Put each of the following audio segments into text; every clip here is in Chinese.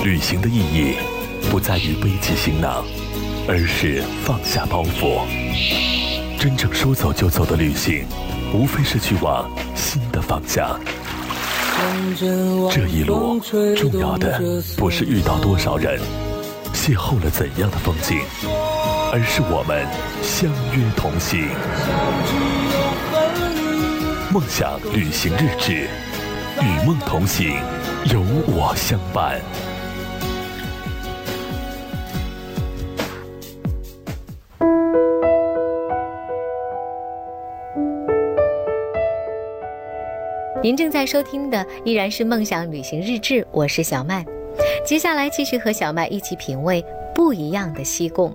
旅行的意义不在于背起行囊，而是放下包袱。真正说走就走的旅行，无非是去往新的方向。这一路重要的不是遇到多少人，邂逅了怎样的风景，而是我们相约同行。梦想旅行日志，与梦同行，有我相伴。 您正在收听的依然是梦想旅行日志，我是小麦。接下来继续和小麦一起品味不一样的西贡。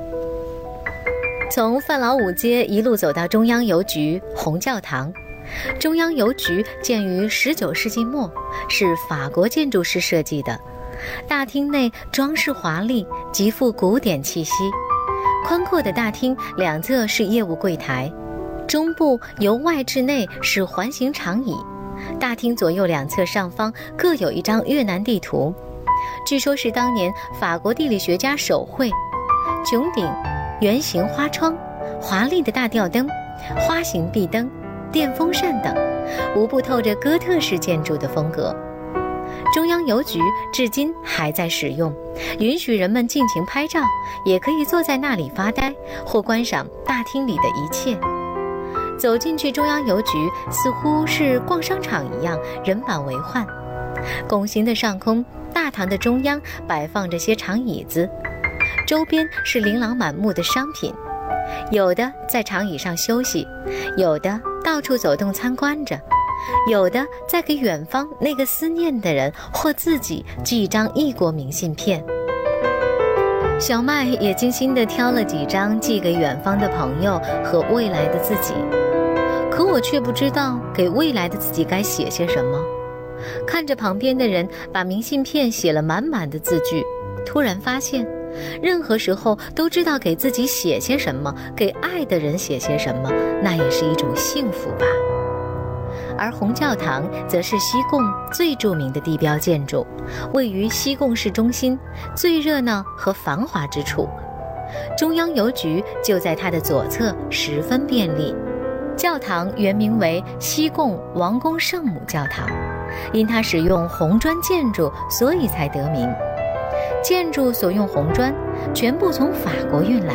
从范老五街一路走到中央邮局红教堂。中央邮局建于19世纪末，是法国建筑师设计的。大厅内装饰华丽，极富古典气息。宽阔的大厅两侧是业务柜台，中部由外至内是环形长椅。大厅左右两侧上方各有一张越南地图，据说是当年法国地理学家手绘。穹顶、圆形花窗、华丽的大吊灯、花形壁灯、电风扇等，无不透着哥特式建筑的风格。中央邮局至今还在使用，允许人们尽情拍照，也可以坐在那里发呆或观赏大厅里的一切。走进去中央邮局，似乎是逛商场一样，人满为患。拱形的上空，大堂的中央摆放着些长椅子，周边是琳琅满目的商品，有的在长椅上休息，有的到处走动参观着，有的在给远方那个思念的人或自己寄一张异国明信片。小麦也精心地挑了几张寄给远方的朋友和未来的自己，可我却不知道给未来的自己该写些什么。看着旁边的人把明信片写了满满的字句，突然发现任何时候都知道给自己写些什么，给爱的人写些什么，那也是一种幸福吧。而红教堂则是西贡最著名的地标建筑，位于西贡市中心最热闹和繁华之处。中央邮局就在它的左侧，十分便利。教堂原名为西贡王宫圣母教堂，因它使用红砖建筑，所以才得名。建筑所用红砖全部从法国运来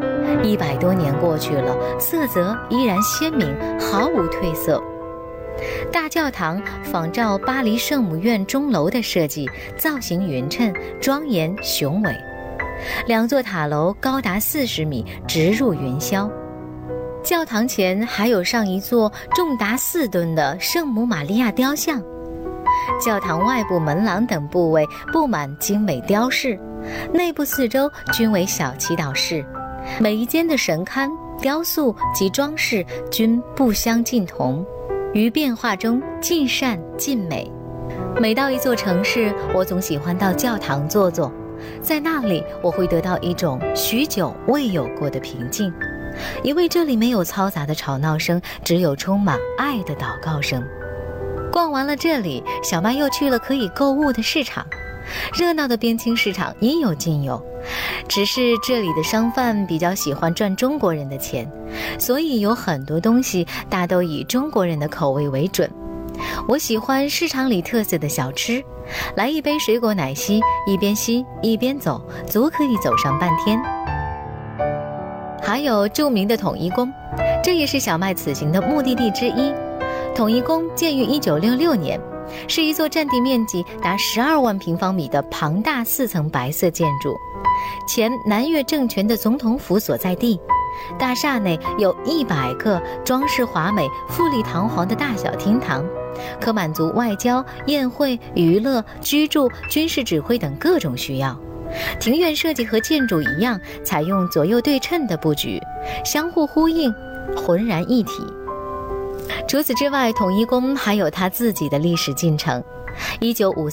，100多年过去了，色泽依然鲜明，毫无褪色。大教堂仿照巴黎圣母院钟楼的设计，造型匀称，庄严雄伟。两座塔楼高达40米，直入云霄。教堂前还有上一座重达4吨的圣母玛利亚雕像。教堂外部门廊等部位布满精美雕饰，内部四周均为小祈祷室，每一间的神龛、雕塑及装饰均不相尽同，于变化中尽善尽美。每到一座城市，我总喜欢到教堂坐坐，在那里我会得到一种许久未有过的平静，因为这里没有嘈杂的吵闹声，只有充满爱的祷告声。逛完了这里，小麦又去了可以购物的市场。热闹的边青市场应有尽有，只是这里的商贩比较喜欢赚中国人的钱，所以有很多东西大都以中国人的口味为准。我喜欢市场里特色的小吃，来一杯水果奶昔，一边吸一边走，足可以走上半天。还有著名的统一宫，这也是小麦此行的目的地之一。统一宫建于1966年，是一座占地面积达12万平方米的庞大4层白色建筑，前南越政权的总统府所在地。大厦内有100个装饰华美、富丽堂皇的大小厅堂，可满足外交、宴会、娱乐、居住、军事指挥等各种需要。庭院设计和建筑一样，采用左右对称的布局，相互呼应，浑然一体。除此之外，统一宫还有它自己的历史进程。1953